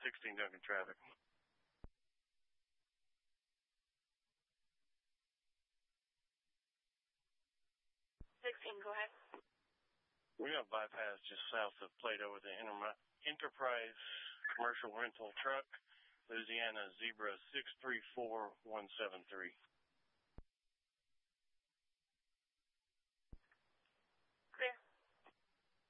16 Duncan traffic. 16, go ahead. We have bypass just south of Plato with an Enterprise commercial rental truck, Louisiana Zebra 634173.